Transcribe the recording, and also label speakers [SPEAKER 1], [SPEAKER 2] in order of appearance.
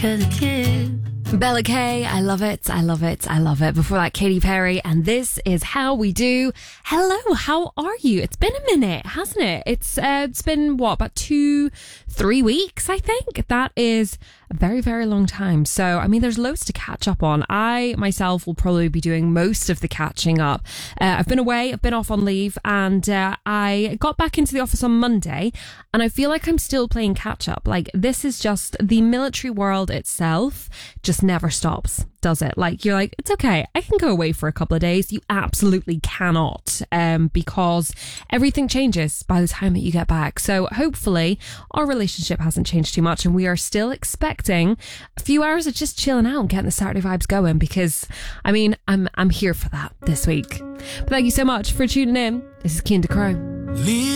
[SPEAKER 1] 'cause it's you.
[SPEAKER 2] Bella Kay, I love it, I love it, I love it. Before that, Katy Perry, and this is How We Do. Hello, how are you? It's been a minute, hasn't it? It's been, about 2-3 weeks, I think? That is a very, very long time. So, I mean, there's loads to catch up on. I, myself, will probably be doing most of the catching up. I've been away, I've been off on leave, and I got back into the office on Monday, and I feel like I'm still playing catch up. Like, this is just the military world itself just never stops, does it? Like, you're like, it's okay, I can go away for a couple of days. You absolutely cannot, because everything changes by the time that you get back. So hopefully our relationship hasn't changed too much, and we are still expecting a few hours of just chilling out and getting the Saturday vibes going, because I mean, I'm here for that this week. But thank you so much for tuning in. This is Keen to Crow.